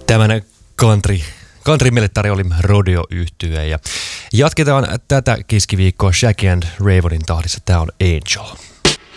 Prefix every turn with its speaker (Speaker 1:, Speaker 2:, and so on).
Speaker 1: Tämän country meille tarjoili Rodeo-yhtye ja jatketaan tätä keskiviikkoa Shaggy and Rayvonin tahdissa. Tää on Angel.